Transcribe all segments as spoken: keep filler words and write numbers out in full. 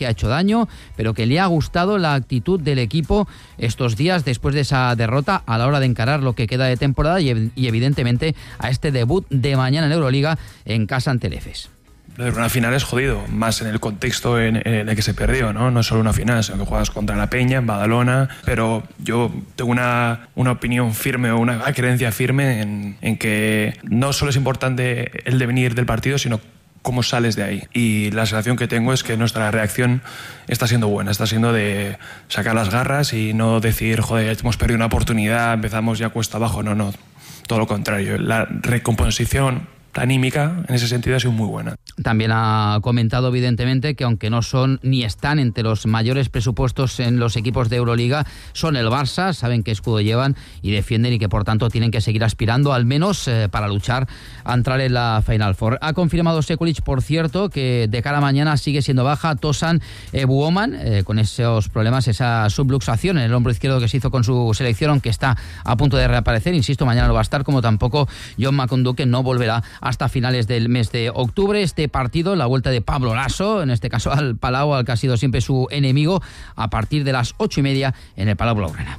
que ha hecho daño, pero que le ha gustado la actitud del equipo estos días después de esa derrota a la hora de encarar lo que queda de temporada y, y evidentemente a este debut de mañana en Euroliga en casa ante el Efes. Una final es jodido, más en el contexto en, en el que se perdió, ¿no? No es solo una final, sino que juegas contra la Peña, en Badalona, pero yo tengo una, una opinión firme o una creencia firme en, en que no solo es importante el devenir del partido, sino cómo sales de ahí. Y la sensación que tengo es que nuestra reacción está siendo buena, está siendo de sacar las garras y no decir, joder, hemos perdido una oportunidad, empezamos ya cuesta abajo, no, no, todo lo contrario. La recomposición anímica en ese sentido ha sido muy buena. También ha comentado evidentemente que aunque no son ni están entre los mayores presupuestos en los equipos de Euroliga, son el Barça, saben qué escudo llevan y defienden y que por tanto tienen que seguir aspirando al menos eh, para luchar a entrar en la Final Four. Ha confirmado Sekulic, por cierto, que de cara a mañana sigue siendo baja Tosan Ebuoman, eh, con esos problemas, esa subluxación en el hombro izquierdo que se hizo con su selección, aunque está a punto de reaparecer. Insisto, mañana no va a estar, como tampoco John Makundu, que no volverá hasta finales del mes de octubre. Este partido, la vuelta de Pablo Laso, en este caso al Palau, al que ha sido siempre su enemigo, a partir de las ocho y media en el Palau Blaugrana.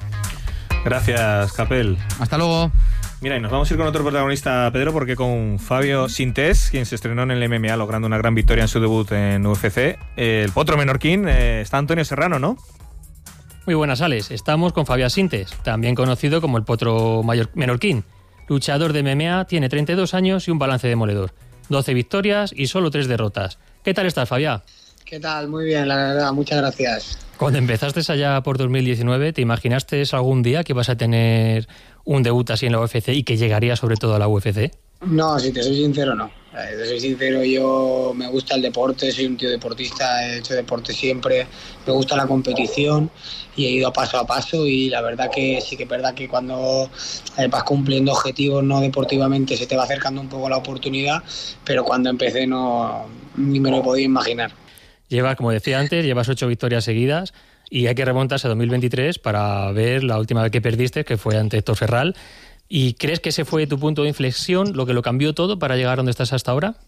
Gracias, Capel. Hasta luego. Mira, y nos vamos a ir con otro protagonista, Pedro, porque con Fabio Sintés, quien se estrenó en el M M A logrando una gran victoria en su debut en U F C, el potro menorquín, eh, está Antonio Serrano, ¿no? Muy buenas, Alex. Estamos con Fabio Sintés, también conocido como el potro mayor menorquín. Luchador de M M A, tiene treinta y dos años y un balance demoledor. doce victorias y solo tres derrotas. ¿Qué tal estás, Fabián? ¿Qué tal? Muy bien, la verdad, muchas gracias. Cuando empezaste allá por dos mil diecinueve, ¿te imaginaste algún día que vas a tener un debut así en la U F C y que llegaría sobre todo a la U F C? No, si te soy sincero, no. Si te soy sincero, yo me gusta el deporte, soy un tío deportista, he hecho deporte siempre, me gusta la competición y he ido paso a paso y la verdad que sí que es verdad que cuando vas cumpliendo objetivos no deportivamente se te va acercando un poco la oportunidad, pero cuando empecé no ni me lo podía imaginar. Llevas, como decía antes, llevas ocho victorias seguidas y hay que remontarse a dos mil veintitrés para ver la última vez que perdiste, que fue ante Héctor Ferral. ¿Y crees que ese fue tu punto de inflexión, lo que lo cambió todo para llegar donde estás hasta ahora?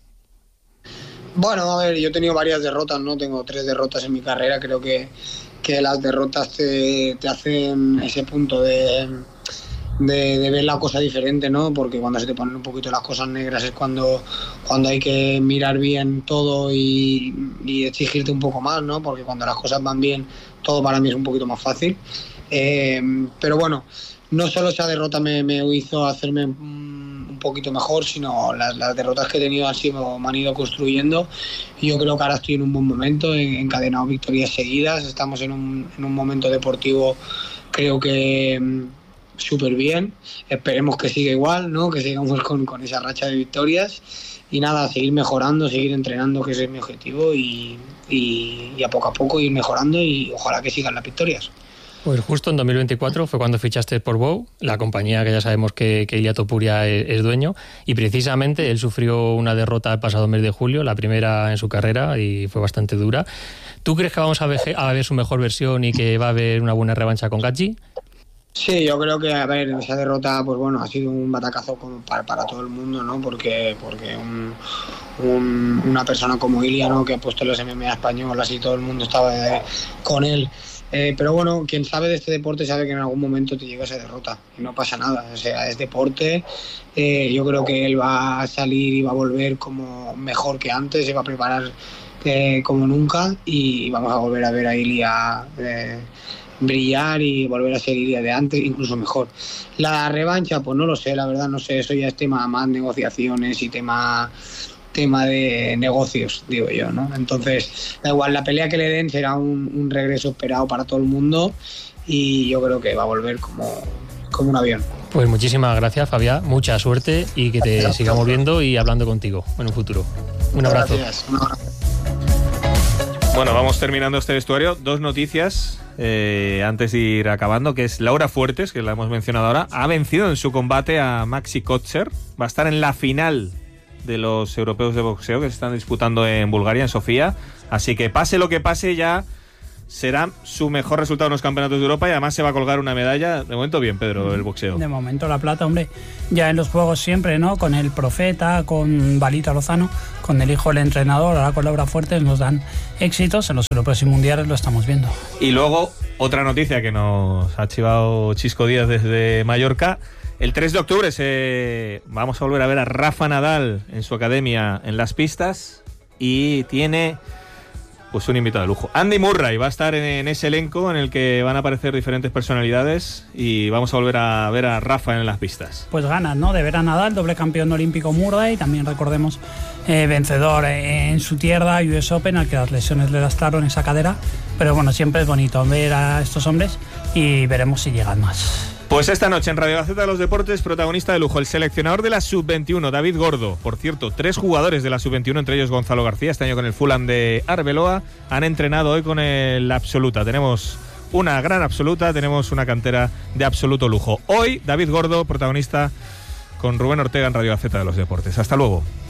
Bueno, a ver, yo he tenido varias derrotas, ¿no? Tengo tres derrotas en mi carrera. Creo que, que las derrotas te, te hacen ese punto de, de, de ver la cosa diferente, ¿no? Porque cuando se te ponen un poquito las cosas negras es cuando, cuando hay que mirar bien todo y, y exigirte un poco más, ¿no? Porque cuando las cosas van bien, todo para mí es un poquito más fácil. Eh, pero bueno, no solo esa derrota me, me hizo hacerme un poquito mejor, sino las, las derrotas que he tenido han sido, me han ido construyendo y yo creo que ahora estoy en un buen momento, he encadenado victorias seguidas, estamos en un, en un momento deportivo creo que súper bien, esperemos que siga igual, ¿no? Que sigamos con, con esa racha de victorias y nada, seguir mejorando, seguir entrenando, que ese es mi objetivo y, y, y a poco a poco ir mejorando y ojalá que sigan las victorias. Pues justo en dos mil veinticuatro fue cuando fichaste por Bow, la compañía que ya sabemos que, que Ilia Topuria es, es dueño, y precisamente él sufrió una derrota el pasado mes de julio, la primera en su carrera, y fue bastante dura. ¿Tú crees que vamos a ver, a ver su mejor versión y que va a haber una buena revancha con Gaethje? Sí, yo creo que, a ver, esa derrota, pues bueno, ha sido un batacazo como para, para todo el mundo, ¿no? Porque, porque un, un, una persona como Ilia, ¿no? Que ha puesto los M M A españolas y todo el mundo estaba de, con él. Eh, pero bueno, quien sabe de este deporte sabe que en algún momento te llega esa derrota y no pasa nada, o sea, es deporte, eh, yo creo que él va a salir y va a volver como mejor que antes, se va a preparar eh, como nunca y vamos a volver a ver a Ilia eh, brillar y volver a ser Ilia de antes, incluso mejor. La revancha, pues no lo sé, la verdad no sé, eso ya es tema más negociaciones y tema... tema de negocios, digo yo, ¿no? Entonces, da igual, la pelea que le den será un, un regreso esperado para todo el mundo y yo creo que va a volver como, como un avión. Pues muchísimas gracias, Fabián, mucha suerte y que te gracias, sigamos viendo y hablando contigo en un futuro. Un abrazo. Gracias, un abrazo. Bueno, vamos terminando este vestuario. Dos noticias eh, antes de ir acabando, que es Laura Fuertes, que la hemos mencionado ahora, ha vencido en su combate a Maxi Kotzer, va a estar en la final de los europeos de boxeo que se están disputando en Bulgaria, en Sofía, así que pase lo que pase ya será su mejor resultado en los campeonatos de Europa y además se va a colgar una medalla. De momento bien, Pedro, el boxeo. De momento la plata, hombre, ya en los juegos siempre, ¿no? Con el Profeta, con Balito Lozano, con el hijo del entrenador, ahora con Laura Fuertes nos dan éxitos, en los europeos y mundiales lo estamos viendo. Y luego, otra noticia que nos ha chivado Chisco Díaz desde Mallorca. El tres de octubre se... vamos a volver a ver a Rafa Nadal en su academia en las pistas y tiene... pues un invitado de lujo. Andy Murray va a estar en, en ese elenco en el que van a aparecer diferentes personalidades y vamos a volver a ver a Rafa en las pistas. Pues ganas, ¿no? De ver a Nadal, doble campeón olímpico Murray, también recordemos eh, vencedor en su tierra, U S Open, al que las lesiones le lastraron esa cadera. Pero bueno, siempre es bonito ver a estos hombres y veremos si llegan más. Pues esta noche en Radio Gaceta de los Deportes, protagonista de lujo, el seleccionador de la sub veintiuno, David Gordo. Por cierto, tres jugadores de la sub veintiuno, entre ellos Gonzalo García, este año con el Fulham de Arbeloa, han entrenado hoy con el Absoluta. Tenemos una gran Absoluta, tenemos una cantera de absoluto lujo. Hoy, David Gordo, protagonista con Rubén Ortega en Radio Gaceta de los Deportes. Hasta luego.